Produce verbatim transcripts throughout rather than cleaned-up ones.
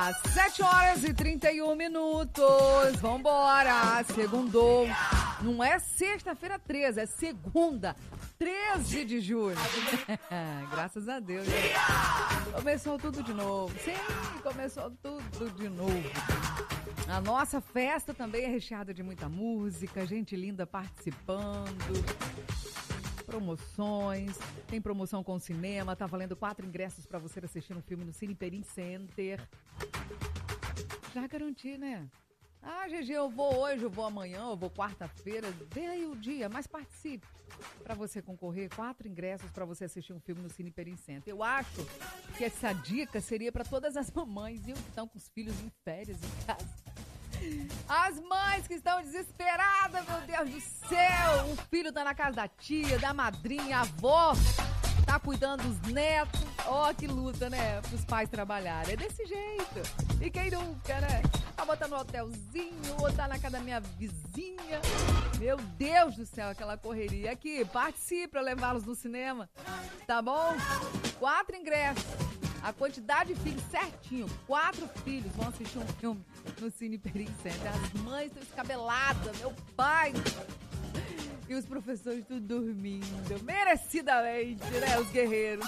dia! sete horas e trinta e um minutos. Vambora! Segundou. Não é sexta-feira treze, é segunda, treze de julho. Graças a Deus. Né? Começou tudo de novo. Sim, começou tudo de novo. A nossa festa também é recheada de muita música, gente linda participando. Promoções, tem promoção com o cinema, tá valendo quatro ingressos pra você assistir um filme no Cine Perim Center. Já garanti, né? Ah, G G, eu vou hoje, eu vou amanhã, eu vou quarta-feira, dê aí o dia, mas participe pra você concorrer, quatro ingressos pra você assistir um filme no Cine Perim Center. Eu acho que essa dica seria pra todas as mamães, viu, que estão com os filhos em férias em casa. As mães que estão desesperadas, meu Deus do céu. O filho tá na casa da tia, da madrinha, a avó tá cuidando dos netos. Ó, oh, que luta, né? Pros pais trabalharem. É desse jeito. E quem nunca, né? Tá botando no hotelzinho, ou tá na casa da minha vizinha. Meu Deus do céu, aquela correria. Aqui, participe pra levá-los no cinema. Tá bom? Quatro ingressos. A quantidade de filhos certinho. Quatro filhos vão assistir um filme no Cine Perim Center. As mães estão escabeladas, meu pai. E os professores tudo dormindo. Merecidamente, né? Os guerreiros.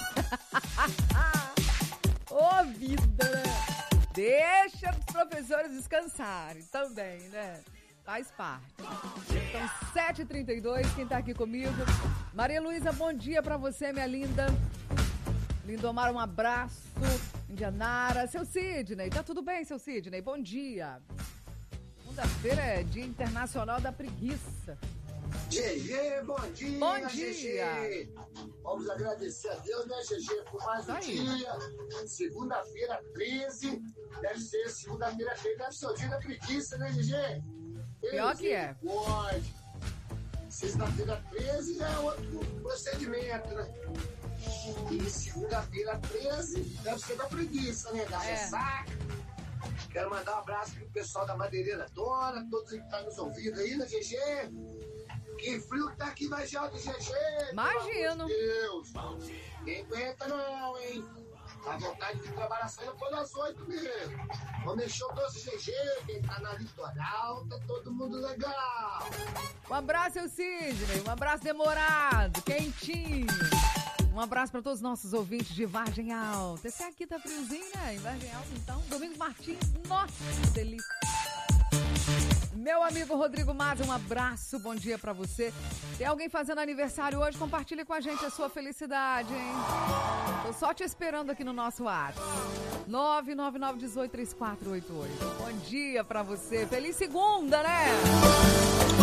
Ô, oh, vida, né? Deixa os professores descansarem também, né? Faz parte. Então, sete e trinta e dois, quem tá aqui comigo? Maria Luísa, bom dia pra você, minha linda. Lindomar, um abraço. Indianara, seu Sidney, tá tudo bem, seu Sidney? Bom dia. Segunda-feira é Dia Internacional da Preguiça. G G, bom dia. Bom dia. G G. Vamos agradecer a Deus, né, G G, por mais um Aí. dia. Segunda-feira, treze. Deve ser segunda-feira, treze. Deve ser o dia da preguiça, né, G G? Pior que é. Pode. Sexta-feira, treze é outro procedimento, né? E segunda-feira, treze, deve ser da preguiça, né? Da É. ressaca. Quero mandar um abraço pro pessoal da Madeireira Dona, todos que estão nos ouvindo aí, né, G G? Que frio que tá aqui mais alto, G G. Imagino. Meu Deus. Quem aguenta não, hein? A vontade de trabalhar só depois das oito mesmo. Vou mexer o doce G G, quem tá na litoral, tá todo mundo legal. Um abraço, seu Sidney. Um abraço demorado, quentinho. Um abraço para todos os nossos ouvintes de Vargem Alta. Esse aqui tá friozinho, né? Em Vargem Alta, então. Domingos Martins, nossa, que delícia. Meu amigo Rodrigo Maza, um abraço, bom dia pra você. Tem alguém fazendo aniversário hoje? Compartilhe com a gente a sua felicidade, hein? Tô só te esperando aqui no nosso WhatsApp. nove nove nove um oito três quatro oito oito. Bom dia pra você. Feliz segunda, né?